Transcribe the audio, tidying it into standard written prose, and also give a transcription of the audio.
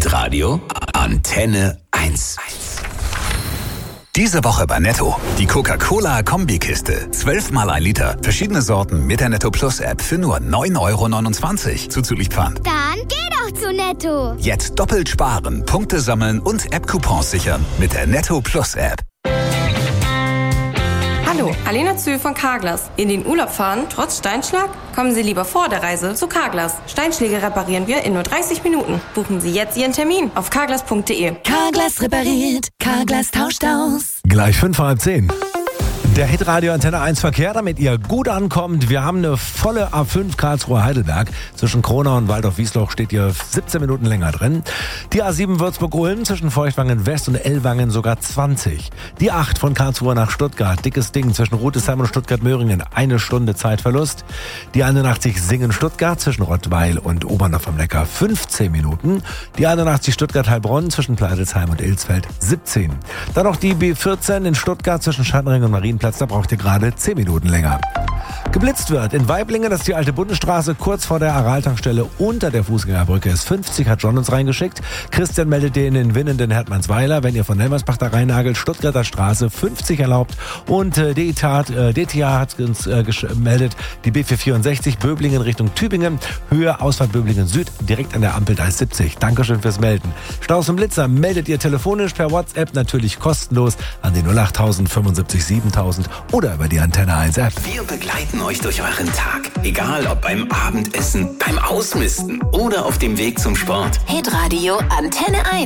Hitradio Antenne 1. Diese Woche bei Netto. Die Coca-Cola-Kombikiste. 12 mal 1 Liter. Verschiedene Sorten mit der Netto Plus App für nur 9,29 € zuzüglich Pfand. Dann geh doch zu Netto. Jetzt doppelt sparen, Punkte sammeln und App-Coupons sichern mit der Netto Plus App. Hallo, Alena Zühl von Carglass. In den Urlaub fahren, trotz Steinschlag? Kommen Sie lieber vor der Reise zu Carglass. Steinschläge reparieren wir in nur 30 Minuten. Buchen Sie jetzt Ihren Termin auf carglass.de. Carglass repariert, Carglass tauscht aus. Gleich 5:30. Der Hitradio Antenne 1 Verkehr, damit ihr gut ankommt. Wir haben eine volle A5 Karlsruhe-Heidelberg. Zwischen Kronau und Waldorf-Wiesloch steht ihr 17 Minuten länger drin. Die A7 Würzburg-Ulm zwischen Feuchtwangen West und Ellwangen sogar 20. Die 8 von Karlsruhe nach Stuttgart. Dickes Ding zwischen Rudesheim und Stuttgart-Möhringen. 1 Stunde Zeitverlust. Die 81 Singen-Stuttgart zwischen Rottweil und Oberndorf am Neckar 15 Minuten. Die 81 Stuttgart-Heilbronn zwischen Pleidelsheim und Ilsfeld 17. Dann noch die B14 in Stuttgart zwischen Schadring und Marienplatz. Da braucht ihr gerade 10 Minuten länger. Geblitzt wird in Waiblingen, das ist die alte Bundesstraße, kurz vor der Araltankstelle unter der Fußgängerbrücke ist 50, hat John uns reingeschickt. Christian meldet den in Winnenden Hertmannsweiler, wenn ihr von Helmersbach da reinnagelt, Stuttgarter Straße 50 erlaubt. Und DTA hat uns gemeldet, die B464 Böblingen Richtung Tübingen, Höhe Ausfahrt Böblingen Süd, direkt an der Ampel, da ist 70. Dankeschön fürs Melden. Staus und Blitzer meldet ihr telefonisch per WhatsApp, natürlich kostenlos an die 08000 75 7000 oder über die Antenne 1 App. Wir begleiten euch durch euren Tag. Egal ob beim Abendessen, beim Ausmisten oder auf dem Weg zum Sport. Hitradio Antenne 1.